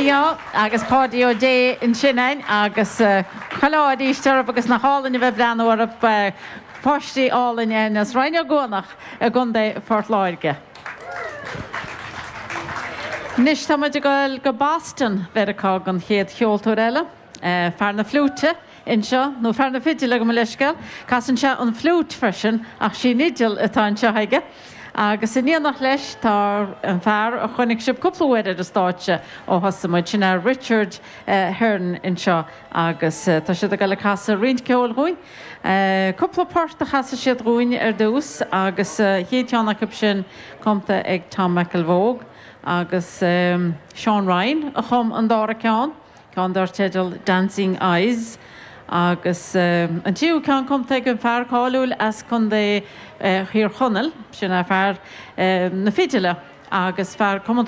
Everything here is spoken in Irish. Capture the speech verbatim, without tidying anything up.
Mío agus pádio dé in sinnain agus chaláidístear agus na hálainna bheith breanúir a postí álainne nas roiine gonach a gundé Fort Láirge. Nis tá muid goil go Boston verá an chéad cheoltóir eile, fear na flúte inseo nó fear na fidiile go leiscail, casan se an flút freisin ach sí nídil atá anseo haige. Agus in íonach leis tá an fear a chunig sib cúplahuiir a stáitse ó thosamuid sinna Richard Hearn inseo agus tá siad a go le casa riint ceol chuin. Cúpla páirt a chasa siad roin ar dús agus héiteánna cub sin comta ag Tom McElvogue agus Sean Ryan a chum an dára ceán, ceán dar teidir Dancing Eyes. agus an tíú cean comta ag an fear cáúil as chun é hir chonel sin a fear na fidiile agus fear